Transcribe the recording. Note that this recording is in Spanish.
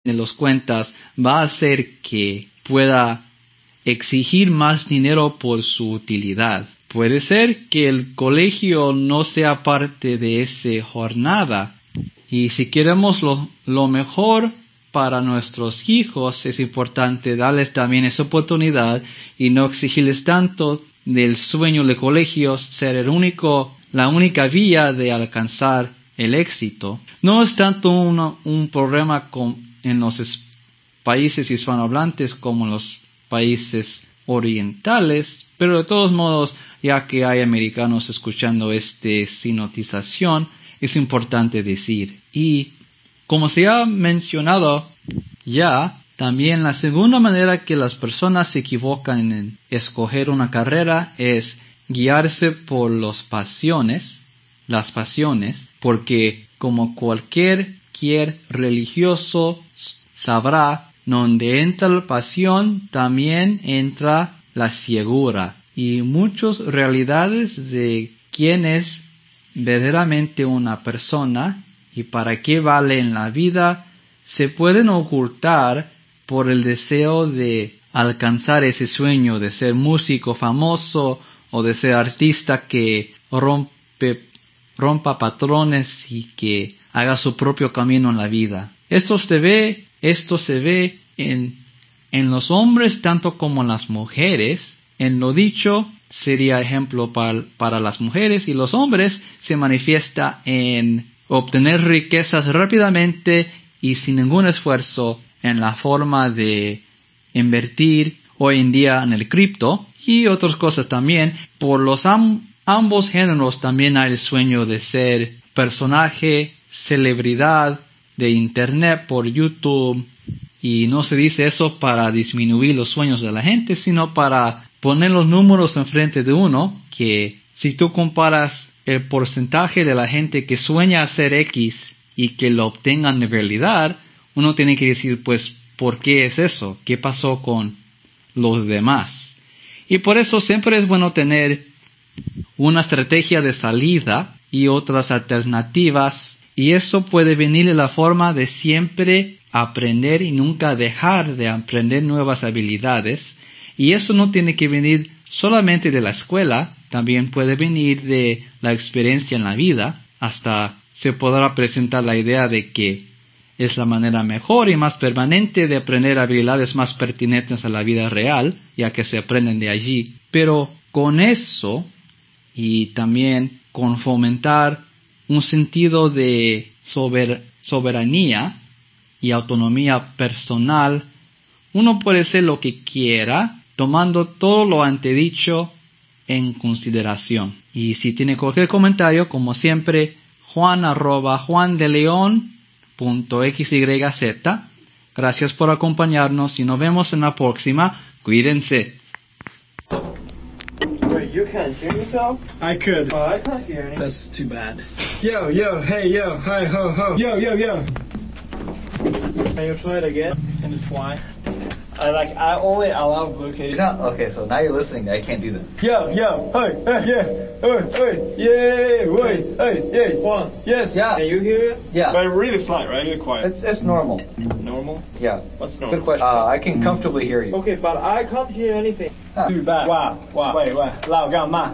de los cuentas va a hacer que pueda exigir más dinero por su utilidad. Puede ser que el colegio no sea parte de esa jornada. Y si queremos lo mejor para nuestros hijos, es importante darles también esa oportunidad y no exigirles tanto del sueño de colegios ser la única vía de alcanzar el éxito. No es tanto un problema en los países hispanohablantes como en los países orientales, pero de todos modos, ya que hay americanos escuchando esta sinotización, es importante decir. Y como se ha mencionado ya, también la segunda manera que las personas se equivocan en escoger una carrera es guiarse por las pasiones, porque como cualquier religioso sabrá, donde entra la pasión, también entra la ciegura. Y muchas realidades de quién es verdaderamente una persona y para qué vale en la vida se pueden ocultar por el deseo de alcanzar ese sueño de ser músico famoso o de ser artista que rompa patrones y que haga su propio camino en la vida. Esto se ve en los hombres tanto como en las mujeres. En lo dicho sería ejemplo para las mujeres, y los hombres se manifiesta en obtener riquezas rápidamente y sin ningún esfuerzo en la forma de invertir hoy en día en el cripto y otras cosas también. Por los ambos géneros también hay el sueño de ser personaje, celebridad de internet por YouTube, y no se dice eso para disminuir los sueños de la gente, sino para poner los números enfrente de uno, que si tú comparas el porcentaje de la gente que sueña hacer X y que lo obtengan de realidad, uno tiene que decir, pues, ¿por qué es eso? ¿Qué pasó con los demás? Y por eso siempre es bueno tener una estrategia de salida y otras alternativas, y eso puede venir de la forma de siempre aprender y nunca dejar de aprender nuevas habilidades. Y eso no tiene que venir solamente de la escuela, también puede venir de la experiencia en la vida. Hasta se podrá presentar la idea de que es la manera mejor y más permanente de aprender habilidades más pertinentes a la vida real, ya que se aprenden de allí. Pero con eso, y también con fomentar un sentido de soberanía y autonomía personal, uno puede ser lo que quiera, tomando todo lo antedicho en consideración. Y si tiene cualquier comentario, como siempre, juan@juandeleon.xyz. Gracias por acompañarnos y nos vemos en la próxima. Cuídense. Wait, you can't hear yourself? I could. Oh, I can't hear anything. That's too bad. Yo, hey, yo, hi, ho, ho. Yo. Can you try it again? Intertwine. I only allow glucose. Okay, so now you're listening. I can't do that. Yo, hey, yeah, yeah, wait, hey, Juan. yes. Yeah. Can you hear it? Yeah. But really slight, right? Really quiet. It's normal. Normal? Yeah. What's normal? Good question. I can comfortably hear you. Okay, but I can't hear anything. Too bad. Wow. Wait. 老干嘛？